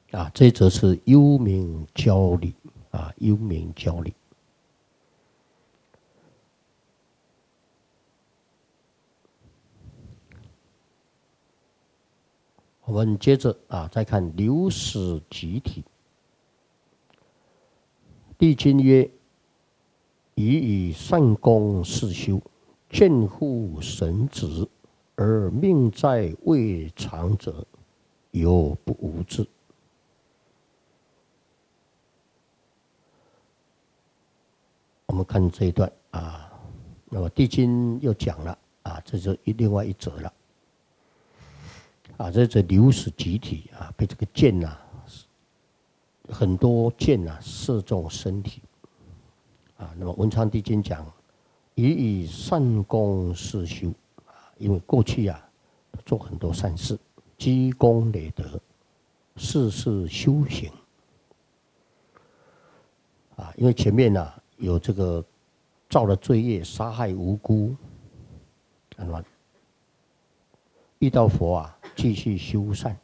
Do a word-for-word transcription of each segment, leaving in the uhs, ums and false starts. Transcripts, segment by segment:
啊，这则是幽冥交理啊，幽冥交理。我们接着啊，再看流史集体。帝君曰：“宜以善功事修，见乎神职，而命在未尝者，犹不无志。”我们看这一段啊，那么帝君又讲了啊，这是另外一则了。啊，这这流矢集体啊，被这个箭呐、啊，很多箭呐、啊、射中身体。啊，那么文昌帝君讲，宜以善功事修啊，因为过去啊做很多善事，积功累德，事事修行。啊，因为前面呢、啊、有这个造了罪业，杀害无辜，那么遇到佛啊，继续修善，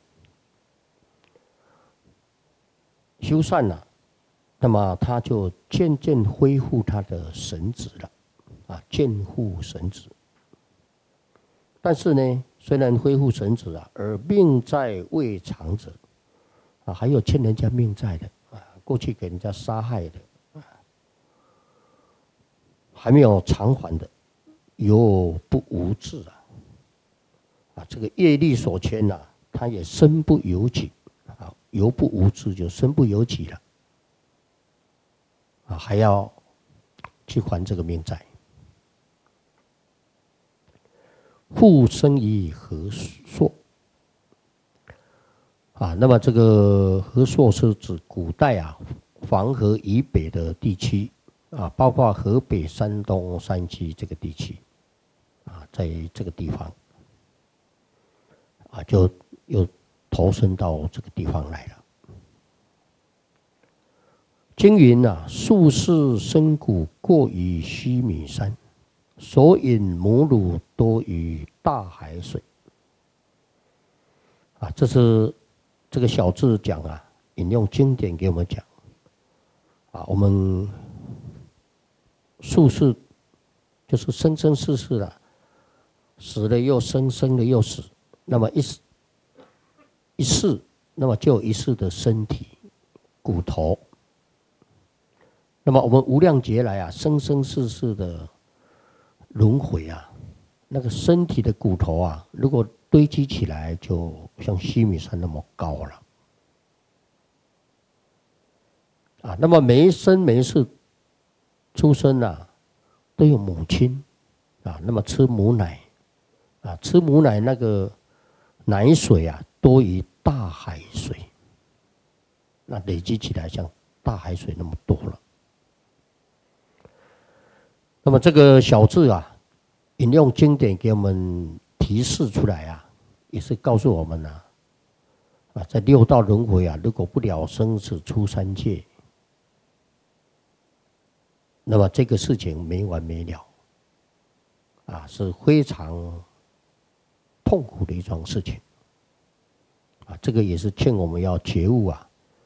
修善了、啊，那么他就渐渐恢复他的神智了，啊，渐复神智。但是呢，虽然恢复神智啊，而命在未偿者，啊，还有欠人家命债的啊，过去给人家杀害的，啊，还没有偿还的，犹不无志啊。啊，这个业力所牵呐、啊，他也身不由己啊，犹不无志就身不由己了啊，还要去还这个命债。复生于和硕啊，那么这个和硕是指古代啊黄河以北的地区啊，包括河北、山东、山西这个地区啊，在这个地方。啊，就又投身到这个地方来了。经云啊，术士生骨过于须弥山，所饮母乳多于大海水。啊，这是这个小字讲啊，引用经典给我们讲。啊，我们术士就是生生世世的，死了又生，生了又死。那么一一世，那么就有一世的身体、骨头。那么我们无量劫来啊，生生世世的轮回啊，那个身体的骨头啊，如果堆积起来，就像须弥山那么高了。啊，那么每一生每一世出生啊，都有母亲啊，那么吃母奶啊，吃母奶那个奶水啊，多于大海水，那累积起来像大海水那么多了。那么这个小字啊，引用经典给我们提示出来啊，也是告诉我们啊，啊，在六道轮回啊，如果不了生死出三界，那么这个事情没完没了，啊，是非常痛苦的一桩事情。啊，这个也是劝我们要觉悟啊，